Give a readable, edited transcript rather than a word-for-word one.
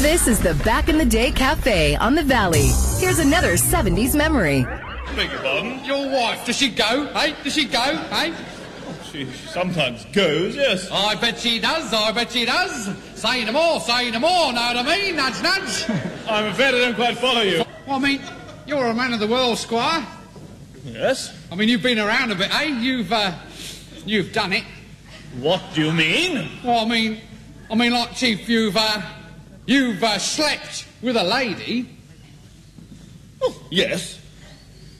This is the Back in the Day Cafe on the Valley. Here's another 70s memory. Beg your pardon? Your wife, does she go, eh? Does she go, eh? She sometimes goes, yes. I bet she does, I bet she does. Say no more, know what I mean? Nudge, nudge. I'm afraid I don't quite follow you. Well, I mean, you're a man of the world, Squire. Yes? I mean, you've been around a bit, eh? You've done it. What do you mean? Well, I mean, like, Chief, you've slept with a lady. Oh, yes.